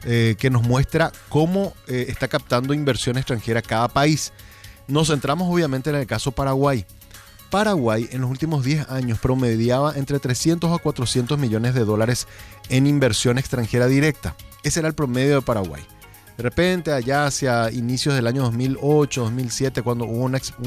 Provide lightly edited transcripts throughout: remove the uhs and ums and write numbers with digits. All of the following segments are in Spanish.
que nos muestra cómo está captando inversión extranjera cada país. Nos centramos obviamente en el caso Paraguay. Paraguay en los últimos 10 años promediaba entre 300 a 400 millones de dólares en inversión extranjera directa. Ese era el promedio de Paraguay. De repente, allá hacia inicios del año 2008, 2007, cuando hubo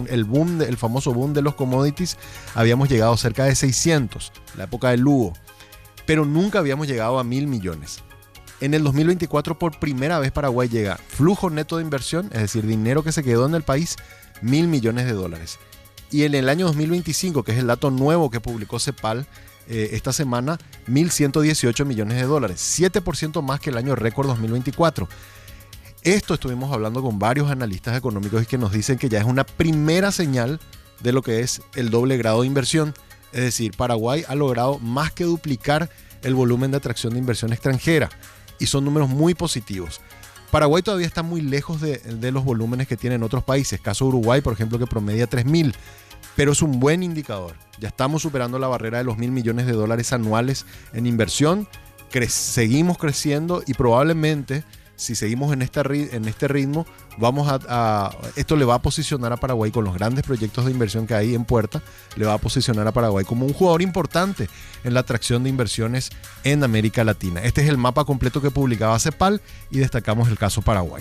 el famoso boom de los commodities, habíamos llegado a cerca de 600, la época del Lugo, pero nunca habíamos llegado a 1.000 millones. En el 2024, por primera vez, Paraguay llega flujo neto de inversión, es decir, dinero que se quedó en el país, 1.000 millones de dólares. Y en el año 2025, que es el dato nuevo que publicó CEPAL esta semana, 1.118 millones de dólares, 7% más que el año récord 2024. Esto estuvimos hablando con varios analistas económicos y que nos dicen que ya es una primera señal de lo que es el doble grado de inversión. Es decir, Paraguay ha logrado más que duplicar el volumen de atracción de inversión extranjera y son números muy positivos. Paraguay todavía está muy lejos de los volúmenes que tienen otros países. Caso Uruguay, por ejemplo, que promedia 3.000, pero es un buen indicador. Ya estamos superando la barrera de los 1.000 millones de dólares anuales en inversión. Seguimos creciendo y probablemente, si seguimos en este ritmo, esto le va a posicionar a Paraguay con los grandes proyectos de inversión que hay en puerta, le va a posicionar a Paraguay como un jugador importante en la atracción de inversiones en América Latina. Este es el mapa completo que publicaba CEPAL y destacamos el caso Paraguay.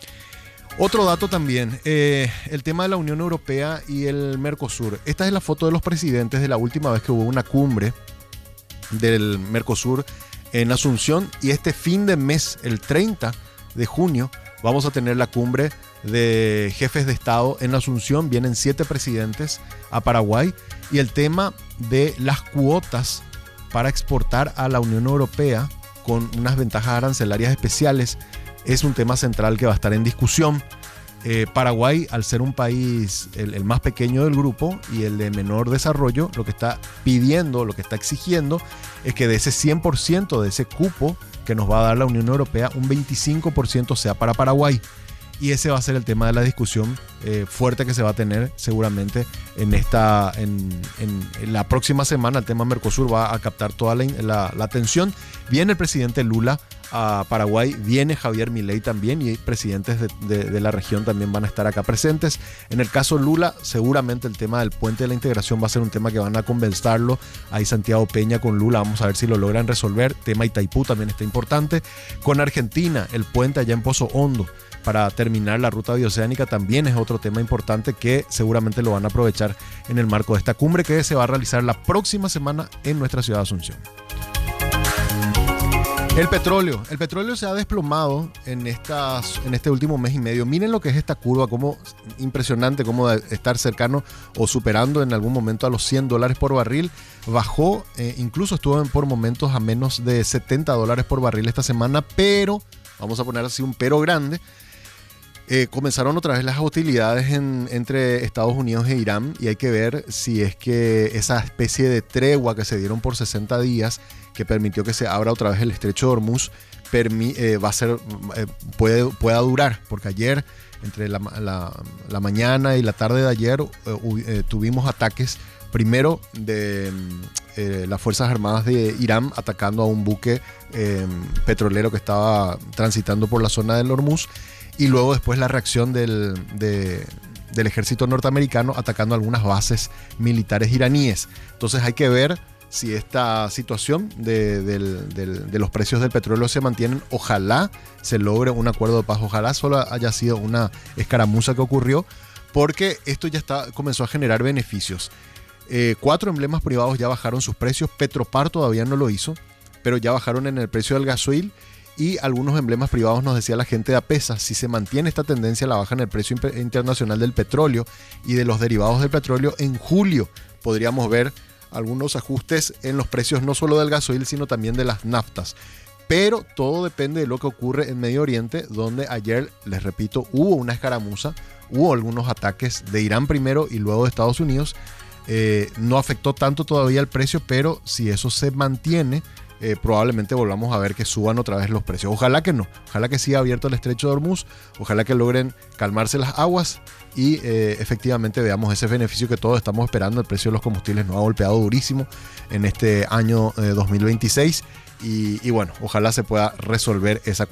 Otro dato también, el tema de la Unión Europea y el Mercosur. Esta es la foto de los presidentes de la última vez que hubo una cumbre del Mercosur en Asunción, y este fin de mes, el 30 de junio, vamos a tener la cumbre de jefes de Estado en Asunción. Vienen 7 presidentes a Paraguay y el tema de las cuotas para exportar a la Unión Europea con unas ventajas arancelarias especiales es un tema central que va a estar en discusión. Paraguay, al ser un país el más pequeño del grupo y el de menor desarrollo, lo que está pidiendo, lo que está exigiendo es que de ese 100% de ese cupo que nos va a dar la Unión Europea, un 25% sea para Paraguay. Y ese va a ser el tema de la discusión fuerte que se va a tener seguramente en la próxima semana. El tema Mercosur va a captar toda la atención. Viene el presidente Lula a Paraguay, viene Javier Milei también, y presidentes de la región también van a estar acá presentes. En el caso Lula, seguramente el tema del puente de la integración va a ser un tema que van a conversarlo. Ahí Santiago Peña con Lula, vamos a ver si lo logran resolver. Tema Itaipú también está importante. Con Argentina, el puente allá en Pozo Hondo para terminar la ruta bioceánica también es otro tema importante que seguramente lo van a aprovechar en el marco de esta cumbre que se va a realizar la próxima semana en nuestra ciudad de Asunción. El petróleo se ha desplomado en este último mes y medio. Miren lo que es esta curva, como impresionante, como de estar cercano o superando en algún momento a los $100 por barril. Bajó, incluso estuvo por momentos a menos de $70 por barril esta semana, pero, vamos a poner así un pero grande, comenzaron otra vez las hostilidades entre Estados Unidos e Irán, y hay que ver si es que esa especie de tregua que se dieron por 60 días que permitió que se abra otra vez el estrecho de Hormuz pueda durar, porque ayer, entre la mañana y la tarde de ayer, tuvimos ataques primero de las Fuerzas Armadas de Irán atacando a un buque petrolero que estaba transitando por la zona del Hormuz, y luego después la reacción del ejército norteamericano atacando algunas bases militares iraníes. Entonces hay que ver si esta situación de los precios del petróleo se mantienen. Ojalá se logre un acuerdo de paz, ojalá solo haya sido una escaramuza que ocurrió, porque esto ya comenzó a generar beneficios. 4 emblemas privados ya bajaron sus precios. Petropar todavía no lo hizo, pero ya bajaron en el precio del gasoil. Y algunos emblemas privados, nos decía la gente de APESA, si se mantiene esta tendencia a la baja en el precio internacional del petróleo y de los derivados del petróleo, en julio podríamos ver algunos ajustes en los precios no solo del gasoil, sino también de las naftas. Pero todo depende de lo que ocurre en Medio Oriente, donde ayer, les repito, hubo una escaramuza, hubo algunos ataques de Irán primero y luego de Estados Unidos. No afectó tanto todavía el precio, pero si eso se mantiene, probablemente volvamos a ver que suban otra vez los precios. Ojalá que no, ojalá que siga abierto el estrecho de Hormuz, ojalá que logren calmarse las aguas y efectivamente veamos ese beneficio que todos estamos esperando. El precio de los combustibles nos ha golpeado durísimo en este año 2026 y bueno, ojalá se pueda resolver esa cuestión.